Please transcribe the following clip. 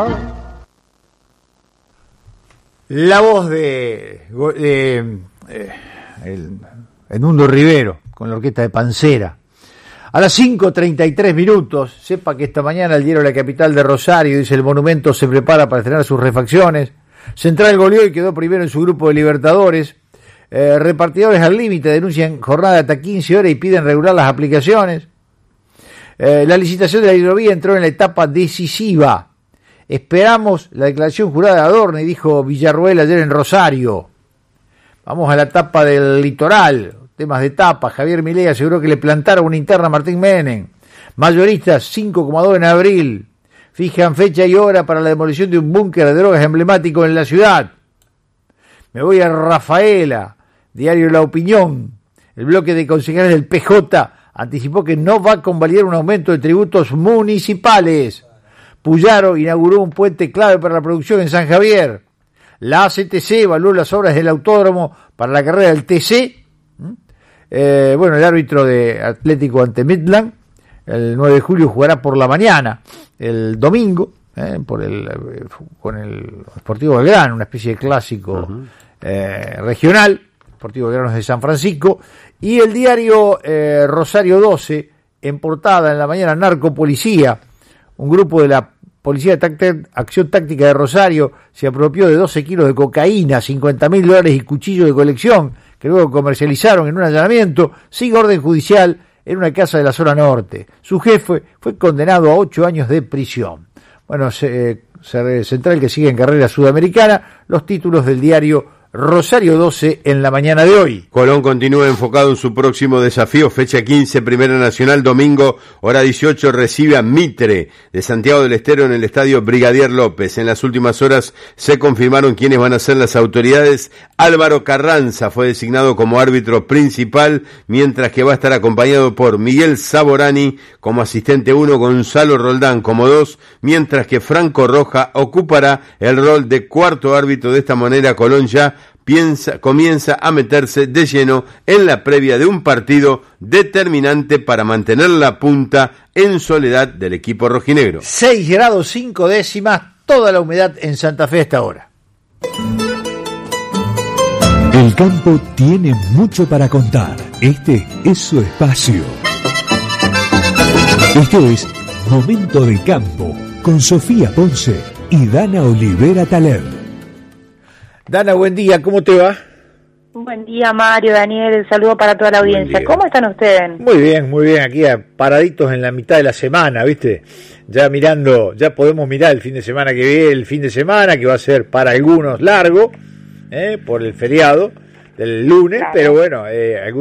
La voz de Edmundo Rivero con la orquesta de Pancera. A las 5:33, sepa que esta mañana el diario La Capital de Rosario dice: el Monumento se prepara para estrenar sus refacciones. Central goleó y quedó primero en su grupo de Libertadores. Repartidores al límite denuncian jornada hasta 15 horas y piden regular las aplicaciones. La licitación de la hidrovía entró en la etapa decisiva. Esperamos la declaración jurada de Adorni, dijo Villarruel ayer en Rosario. Vamos a la etapa del litoral. Temas de etapa. Javier Milei aseguró que le plantaron una interna a Martín Menem. Mayoristas 5,2 en abril. Fijan fecha y hora para la demolición de un búnker de drogas emblemático en la ciudad. Me voy a Rafaela. Diario La Opinión. El bloque de concejales del PJ anticipó que no va a convalidar un aumento de tributos municipales. Puyaro inauguró un puente clave para la producción en San Javier. La ACTC evaluó las obras del autódromo para la carrera del TC. El árbitro de Atlético ante Midland, el 9 de julio jugará por la mañana, el domingo, con el Sportivo Belgrano, una especie de clásico regional. Sportivo Belgrano es de San Francisco. Y el diario Rosario 12, en portada en la mañana, Narcopolicía. Un grupo de la Policía de Acción Táctica de Rosario se apropió de 12 kilos de cocaína, $50.000 y cuchillos de colección que luego comercializaron en un allanamiento sin orden judicial en una casa de la zona norte. Su jefe fue condenado a 8 años de prisión. Bueno, Central que sigue en carrera sudamericana, los títulos del diario Rosario 12 en la mañana de hoy. Colón continúa enfocado en su próximo desafío, fecha 15, Primera Nacional, domingo, hora 18, recibe a Mitre de Santiago del Estero en el estadio Brigadier López. En las últimas horas se confirmaron quiénes van a ser las autoridades. Álvaro Carranza fue designado como árbitro principal, mientras que va a estar acompañado por Miguel Saborani como asistente 1, Gonzalo Roldán como 2, mientras que Franco Roja ocupará el rol de cuarto árbitro. De esta manera, Colón ya comienza a meterse de lleno en la previa de un partido determinante para mantener la punta en soledad del equipo rojinegro. 6 grados 5 décimas, toda la humedad en Santa Fe hasta ahora. El campo tiene mucho para contar. Este es su espacio. Esto es Momento de Campo con Sofía Ponce y Dana Olivera Taler. Dana, buen día, ¿cómo te va? Buen día, Mario, Daniel, el saludo para toda la audiencia. ¿Cómo están ustedes? Muy bien, aquí paraditos en la mitad de la semana, ¿viste? Ya podemos mirar el fin de semana que viene, el fin de semana que va a ser para algunos largo, por el feriado del lunes, claro. Pero bueno, algunos